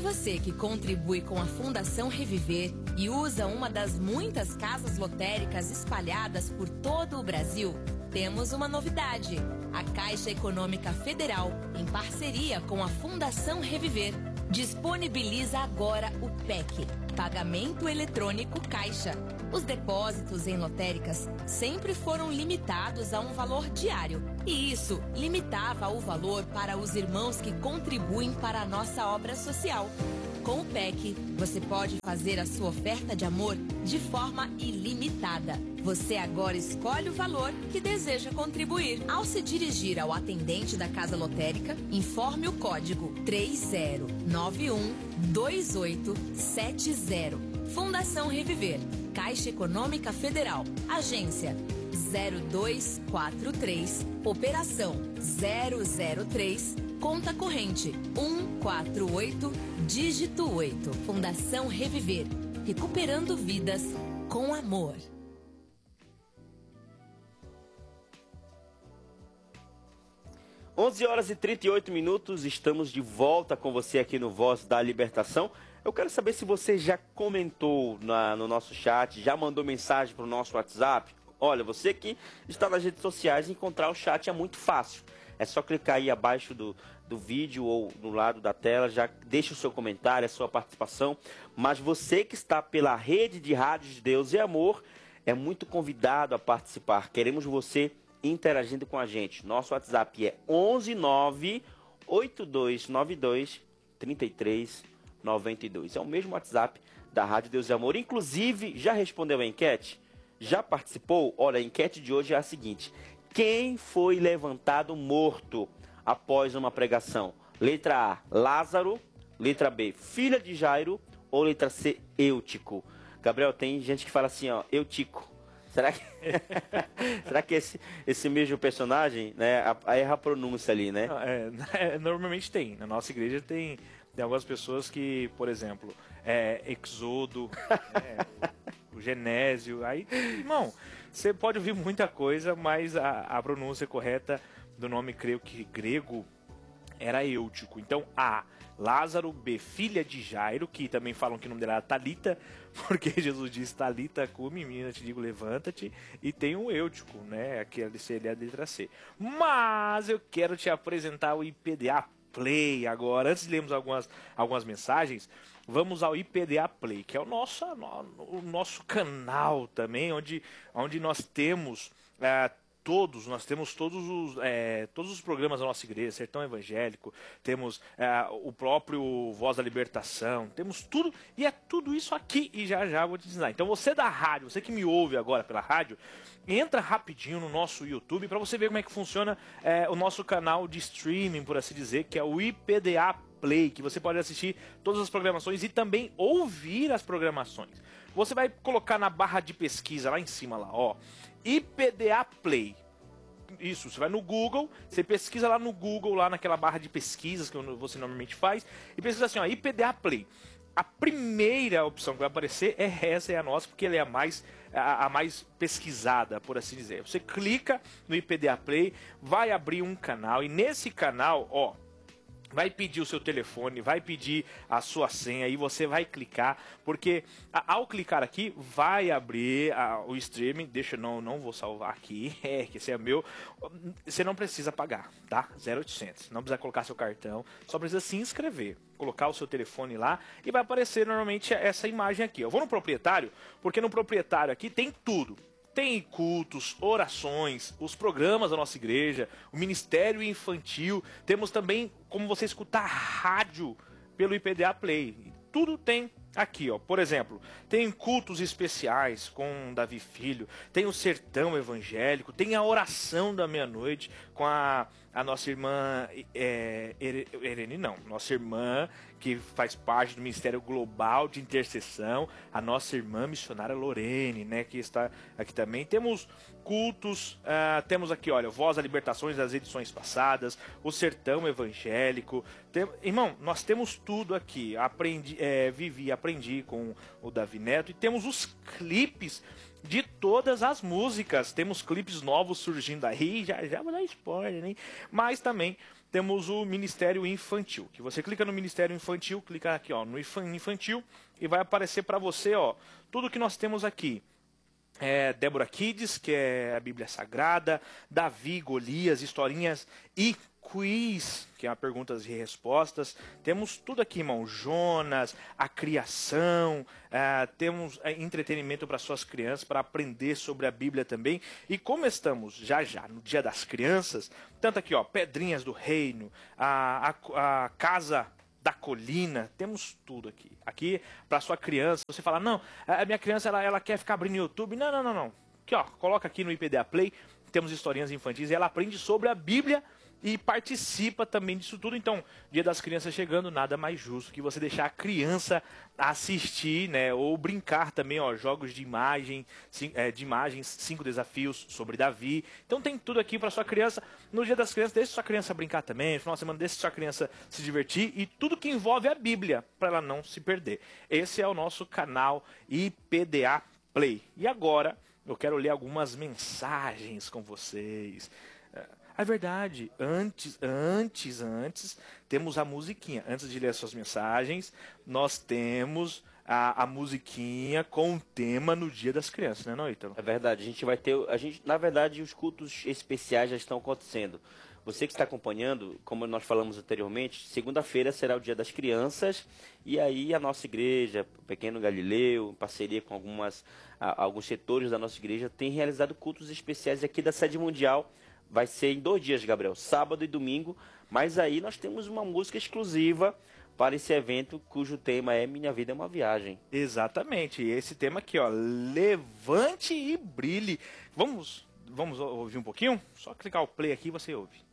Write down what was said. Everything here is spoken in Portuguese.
você que contribui com a Fundação Reviver e usa uma das muitas casas lotéricas espalhadas por todo o Brasil, temos uma novidade. A Caixa Econômica Federal, em parceria com a Fundação Reviver, disponibiliza agora o PEC, Pagamento Eletrônico Caixa. Os depósitos em lotéricas sempre foram limitados a um valor diário. E isso limitava o valor para os irmãos que contribuem para a nossa obra social. Com o PEC, você pode fazer a sua oferta de amor de forma ilimitada. Você agora escolhe o valor que deseja contribuir. Ao se dirigir ao atendente da casa lotérica, informe o código 30912870. Fundação Reviver, Caixa Econômica Federal, Agência 0243, Operação 003, Conta Corrente 148, dígito 8. Fundação Reviver, recuperando vidas com amor. Horas e 38 minutos, estamos de volta com você aqui no Voz da Libertação. Eu quero saber se você já comentou no nosso chat, já mandou mensagem para o nosso WhatsApp. Olha, você que está nas redes sociais, encontrar o chat é muito fácil. É só clicar aí abaixo do vídeo ou no lado da tela, já deixa o seu comentário, a sua participação. Mas você que está pela rede de rádios de Deus e Amor, é muito convidado a participar. Queremos você interagindo com a gente. Nosso WhatsApp é 11982923392. É o mesmo WhatsApp da Rádio Deus e Amor. Inclusive, já respondeu a enquete? Já participou? Olha, a enquete de hoje é a seguinte: quem foi levantado morto após uma pregação? Letra A, Lázaro. Letra B, filha de Jairo. Ou letra C, Eutico? Gabriel, tem gente que fala assim, ó, Eutico. Será que, será que esse mesmo personagem, né, erra a pronúncia ali, né? Normalmente tem. Na nossa igreja tem algumas pessoas que, por exemplo, Exodo, o Genésio. Aí, irmão, você pode ouvir muita coisa, mas a pronúncia correta do nome, creio que grego, era Eutico. Então, A, Lázaro. B, filha de Jairo, que também falam que o nome dela era Talita, porque Jesus disse, Talita, cume, menina, te digo, levanta-te. E tem o Eutico, né? Aquele seria a letra C. Mas eu quero te apresentar o IPDA Play agora. Antes de lermos algumas mensagens, vamos ao IPDA Play, que é o nosso canal também, onde nós temos nós temos todos os programas da nossa igreja, Sertão Evangélico, temos o próprio Voz da Libertação, temos tudo, e é tudo isso aqui, e já vou te ensinar. Então você da rádio, você que me ouve agora pela rádio, entra rapidinho no nosso YouTube para você ver como é que funciona o nosso canal de streaming, por assim dizer, que é o IPDA Play, que você pode assistir todas as programações e também ouvir as programações. Você vai colocar na barra de pesquisa lá em cima, lá, ó, IPDA Play. Isso, você vai no Google, você pesquisa lá no Google, lá naquela barra de pesquisas que você normalmente faz, e pesquisa assim, ó, IPDA Play. A primeira opção que vai aparecer essa é a nossa, porque ela é a mais pesquisada, por assim dizer. Você clica no IPDA Play, vai abrir um canal, e nesse canal, ó, vai pedir o seu telefone, vai pedir a sua senha e você vai clicar, porque ao clicar aqui vai abrir o streaming. Deixa eu não vou salvar aqui, que esse é meu. Você não precisa pagar, tá? 0800, não precisa colocar seu cartão, só precisa se inscrever, colocar o seu telefone lá e vai aparecer normalmente essa imagem aqui. Eu vou no proprietário, porque no proprietário aqui tem tudo. Tem cultos, orações, os programas da nossa igreja, o ministério infantil. Temos também como você escutar rádio pelo IPDA Play. Tudo tem aqui, ó. Por exemplo, tem cultos especiais com Davi Filho, tem o Sertão Evangélico, tem a oração da meia-noite com a nossa irmã nossa irmã que faz parte do Ministério Global de Intercessão, a nossa irmã missionária Lorene, né, que está aqui também. Temos cultos, temos aqui, olha, Voz da Libertações das edições passadas, o Sertão Evangélico. Irmão, nós temos tudo aqui. Aprendi com o Davi Neto, e temos os clipes de todas as músicas. Temos clipes novos surgindo aí, já vou dar spoiler, né? Mas também temos o Ministério Infantil, que você clica no Ministério Infantil, clica aqui ó, no Infantil e vai aparecer para você ó, tudo que nós temos aqui. Débora Kids, que é a Bíblia Sagrada, Davi, Golias, historinhas e quiz, que é perguntas e respostas. Temos tudo aqui, irmão. Jonas, a criação, temos entretenimento para suas crianças, para aprender sobre a Bíblia também. E como estamos já no Dia das Crianças, tanto aqui, ó, Pedrinhas do Reino, a Casa da Colina, temos tudo aqui. Aqui, para sua criança, você fala, não, a minha criança, ela quer ficar abrindo o YouTube. Não. Aqui, ó, coloca aqui no IPDA Play, temos historinhas infantis, e ela aprende sobre a Bíblia e participa também disso tudo. Então, Dia das Crianças chegando, nada mais justo que você deixar a criança assistir, né, ou brincar também, ó, jogos de imagens, 5 desafios sobre Davi. Então tem tudo aqui para sua criança. No Dia das Crianças, deixe sua criança brincar também. No final de semana, deixe sua criança se divertir e tudo que envolve a Bíblia, para ela não se perder. Esse é o nosso canal IPDA Play. E agora, eu quero ler algumas mensagens com vocês. É verdade, antes, temos a musiquinha. Antes de ler as suas mensagens, nós temos a musiquinha com o tema no Dia das Crianças, né, não, Ítalo? É verdade, a gente vai ter, na verdade, os cultos especiais já estão acontecendo. Você que está acompanhando, como nós falamos anteriormente, segunda-feira será o Dia das Crianças, e aí a nossa igreja, o Pequeno Galileu, em parceria com alguns setores da nossa igreja, tem realizado cultos especiais aqui da sede mundial. Vai ser em 2 dias, Gabriel, sábado e domingo, mas aí nós temos uma música exclusiva para esse evento, cujo tema é Minha Vida é uma Viagem. Exatamente, e esse tema aqui, ó, Levante e Brilhe. Vamos ouvir um pouquinho? Só clicar o play aqui e você ouve.